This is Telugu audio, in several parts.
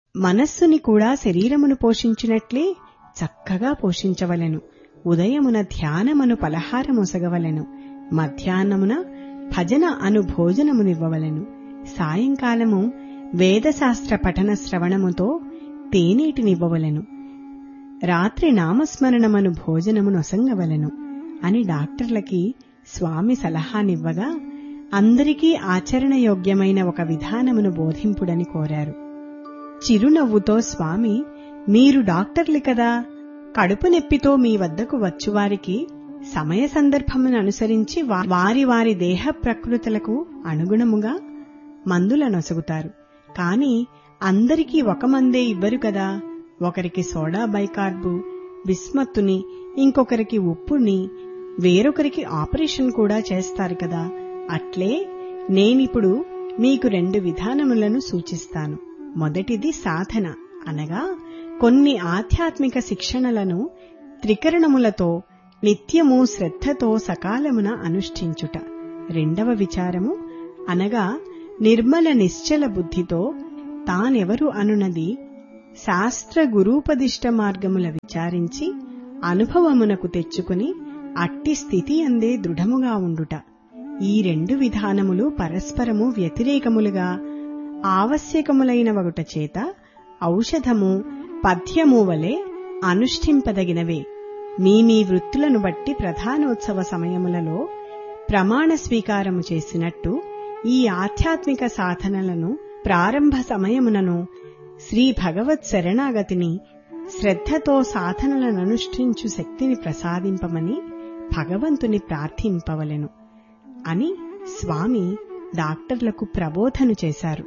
మనస్సుని కూడా శరీరమును పోషించినట్లే చక్కగా పోషించవలెను. ఉదయమున ధ్యానమను పలహారమొసగవలెను. మధ్యాహ్నమున భజన అను భోజనమునివ్వవలెను. సాయంకాలము వేదశాస్త్ర పఠన శ్రవణముతో తేనీటినివ్వవలెను. రాత్రి నామస్మరణమను భోజనమునొసంగవలెను అని డాక్టర్లకి స్వామి సలహానివ్వగా అందరికీ ఆచరణయోగ్యమైన ఒక విధానమును బోధింపుడని కోరారు. చిరునవ్వుతో స్వామి, మీరు డాక్టర్లు కదా, కడుపు నొప్పితో మీ వద్దకు వచ్చువారికి సమయ సందర్భమును అనుసరించి వారి వారి దేహ ప్రకృతులకు అనుగుణముగా మందులనొసగుతారు. కాని అందరికీ ఒక మందే ఇవ్వరు కదా. ఒకరికి సోడా బైకార్బు, బిస్మత్తుని, ఇంకొకరికి ఉప్పుని, వేరొకరికి ఆపరేషన్ కూడా చేస్తారు కదా. అట్లే నేనిప్పుడు మీకు 2 విధానములను సూచిస్తాను. మొదటిది సాధన, అనగా కొన్ని ఆధ్యాత్మిక శిక్షణలను త్రికరణములతో నిత్యము శ్రద్ధతో సకాలమున అనుష్ఠించుట. రెండవ విచారము, అనగా నిర్మల నిశ్చల బుద్ధితో తానెవరు అనునది శాస్త్ర గురూపదిష్ట మార్గముల విచారించి అనుభవమునకు తెచ్చుకుని అట్టి స్థితి అందే దృఢముగా ఉండుట. ఈ 2 విధానములు పరస్పరము వ్యతిరేకములుగా ఆవశ్యకములైన వగుట చేత ఔషధము పథ్యము వలె అనుష్ఠింపదగినవే. మీ వృత్తులను బట్టి ప్రధానోత్సవ సమయములలో ప్రమాణ స్వీకారము చేసినట్టు ఈ ఆధ్యాత్మిక సాధనలను ప్రారంభ సమయమునను శ్రీ భగవత్ శరణాగతిని శ్రద్ధతో సాధనలననుష్ఠించు శక్తిని ప్రసాదింపమని భగవంతుని ప్రార్థింపవలెను అని స్వామి డాక్టర్లకు ప్రబోధను చేశారు.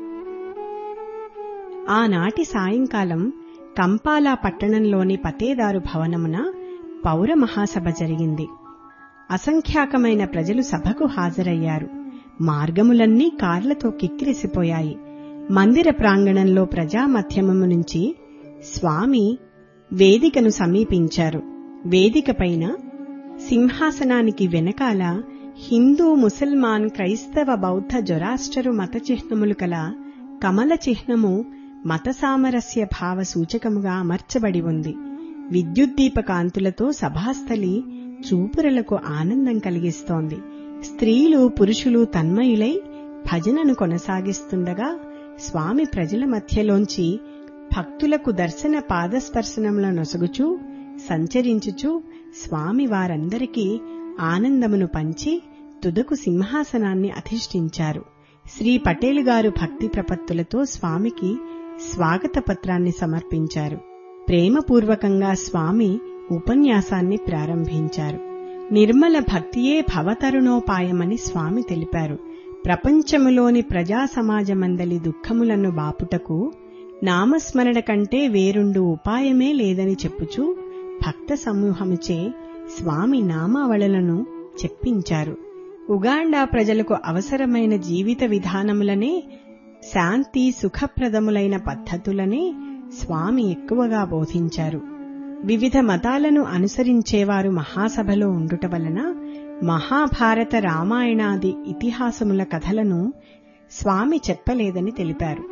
ఆనాటి సాయంకాలం కంపాలా పట్టణంలోని పతేదారు భవనమున పౌర మహాసభ జరిగింది. అసంఖ్యాకమైన ప్రజలు సభకు హాజరయ్యారు. మార్గములన్నీ కార్లతో కిక్కిరిసిపోయాయి. మందిర ప్రాంగణంలో ప్రజామధ్యమము నుంచి స్వామి వేదికను సమీపించారు. వేదికపైన సింహాసనానికి వెనకాల హిందూ, ముసల్మాన్, క్రైస్తవ, బౌద్ధ, జొరాస్టరు మత చిహ్నములు కల కమల చిహ్నము మత సామరస్య భావ సూచకముగా అమర్చబడి ఉంది. విద్యుద్దీపకాంతులతో సభాస్థలి చూపురలకు ఆనందం కలిగిస్తోంది. స్త్రీలు, పురుషులు తన్మయులై భజనను కొనసాగిస్తుండగా స్వామి ప్రజల మధ్యలోంచి భక్తులకు దర్శన పాదస్పర్శనములనొసగుచూ సంచరించుచూ స్వామి వారందరికీ ఆనందమును పంచి తుదకు సింహాసనాన్ని అధిష్ఠించారు. శ్రీ పటేల్ గారు భక్తి ప్రపత్తులతో స్వామికి స్వాగత పత్రాన్ని సమర్పించారు. ప్రేమపూర్వకంగా స్వామి ఉపన్యాసాన్ని ప్రారంభించారు. నిర్మల భక్తియే భవతరుణోపాయమని స్వామి తెలిపారు. ప్రపంచములోని ప్రజా సమాజమందలి దుఃఖములను బాపుటకు నామస్మరణ కంటే వేరుండు ఉపాయమే లేదని చెప్పుచూ భక్త సమూహముచే స్వామి నామావళులను చెప్పించారు. ఉగాండా ప్రజలకు అవసరమైన జీవిత విధానములనే, శాంతి సుఖప్రదములైన పద్ధతులనే స్వామి ఎక్కువగా బోధించారు. వివిధ మతాలను అనుసరించేవారు మహాసభలో ఉండుట వలన మహాభారత, రామాయణాది ఇతిహాసముల కథలను స్వామి చెప్పలేదని తెలిపారు.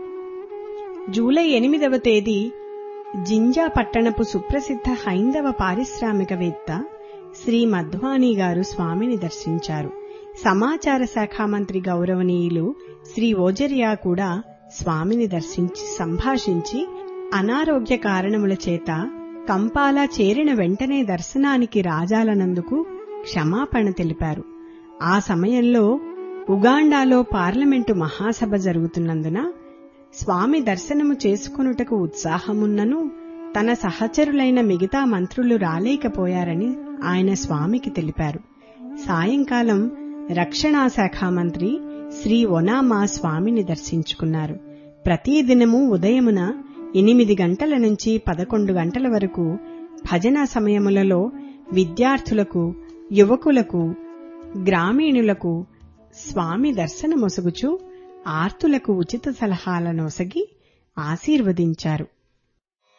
జూలై 8వ తేదీ జింజా పట్టణపు సుప్రసిద్ధ హైందవ పారిశ్రామికవేత్త శ్రీ మధ్వానీ గారు స్వామిని దర్శించారు. సమాచార శాఖ మంత్రి గౌరవనీయులు శ్రీ ఓజరియా కూడా స్వామిని దర్శించి సంభాషించి అనారోగ్య కారణముల చేత కంపాలా చేరిన వెంటనే దర్శనానికి రాజాలనందుకు క్షమాపణ తెలిపారు. ఆ సమయంలో ఉగాండాలో పార్లమెంటు మహాసభ జరుగుతున్నందున స్వామి దర్శనము చేసుకొనుటకు ఉత్సాహమున్నను తన సహచరులైన మిగతా మంత్రులు రాలేకపోయారని ఆయన స్వామికి తెలిపారు. సాయంకాలం రక్షణాశాఖ మంత్రి శ్రీ ఒనామా స్వామిని దర్శించుకున్నారు. ప్రతిదినము ఉదయమున 8 గంటల నుంచి 11 గంటల వరకు భజన సమయములలో విద్యార్థులకు, యువకులకు, గ్రామీణులకు స్వామి దర్శనమొసగుచూ ఆర్తులకు ఉచిత సలహాలనొసగి ఆశీర్వదించారు.